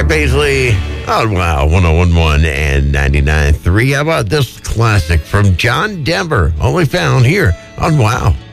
Barry Paisley on Wow 101.1 and 99.3. How about this classic from John Denver, only found here on Wow.